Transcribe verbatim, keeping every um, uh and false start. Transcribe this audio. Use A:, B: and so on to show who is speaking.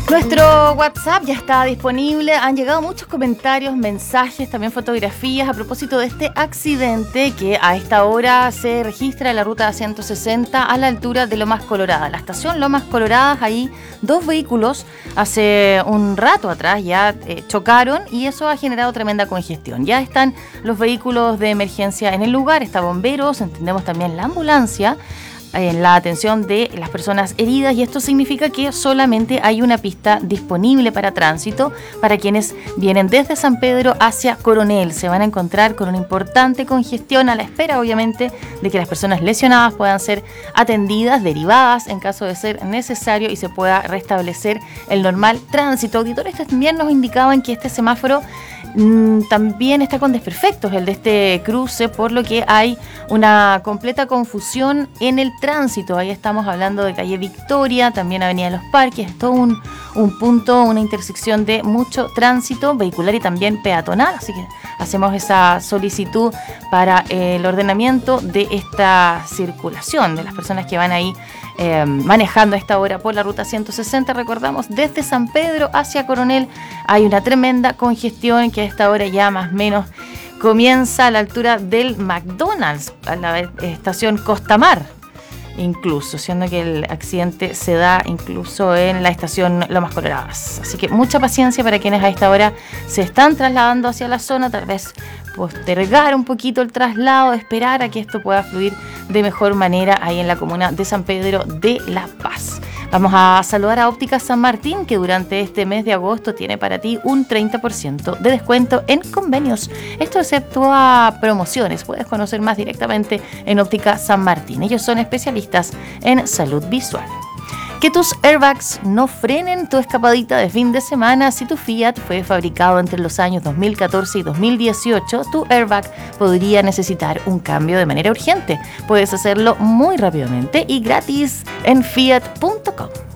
A: Nuestro WhatsApp ya está disponible, han llegado muchos comentarios, mensajes, también fotografías a propósito de este accidente que a esta hora se registra en la ruta ciento sesenta a la altura de Lomas Coloradas. La estación Lomas Coloradas, ahí dos vehículos hace un rato atrás ya eh, chocaron y eso ha generado tremenda congestión. Ya están los vehículos de emergencia en el lugar, está bomberos, entendemos también la ambulancia, en la atención de las personas heridas, y esto significa que solamente hay una pista disponible para tránsito para quienes vienen desde San Pedro hacia Coronel. Se van a encontrar con una importante congestión a la espera, obviamente, de que las personas lesionadas puedan ser atendidas, derivadas en caso de ser necesario y se pueda restablecer el normal tránsito. Auditores también nos indicaban que este semáforo mmm, también está con desperfectos, el de este cruce, por lo que hay una completa confusión en el tránsito. Ahí estamos hablando de calle Victoria, también Avenida Los Parques, es todo un, un punto, una intersección de mucho tránsito vehicular y también peatonal, así que hacemos esa solicitud para el ordenamiento de esta circulación de las personas que van ahí eh, manejando a esta hora por la ruta ciento sesenta. Recordamos, desde San Pedro hacia Coronel hay una tremenda congestión que a esta hora ya más o menos comienza a la altura del McDonald's, a la estación Costamar, incluso, siendo que el accidente se da incluso en la estación Lomas Coloradas. Así que mucha paciencia para quienes a esta hora se están trasladando hacia la zona, tal vez postergar un poquito el traslado, esperar a que esto pueda fluir de mejor manera ahí en la comuna de San Pedro de La Paz. Vamos a saludar a Óptica San Martín, que durante este mes de agosto tiene para ti un treinta por ciento de descuento en convenios. Esto excepto a promociones. Puedes conocer más directamente en Óptica San Martín. Ellos son especialistas en salud visual. Que tus airbags no frenen tu escapadita de fin de semana. Si tu Fiat fue fabricado entre los años dos mil catorce y dos mil dieciocho, tu airbag podría necesitar un cambio de manera urgente. Puedes hacerlo muy rápidamente y gratis en fiat punto com.